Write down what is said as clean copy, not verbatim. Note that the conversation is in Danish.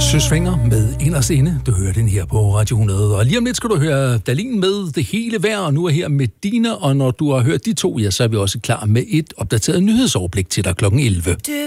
Søsvinger med Inderst Inde. Du hører den her på Radio 100. Og lige om lidt skal du høre Dahlin med Det Hele Værd, og nu er her med Dina. Og når du har hørt de to, ja, så er vi også klar med et opdateret nyhedsoverblik til dig kl. 11. Du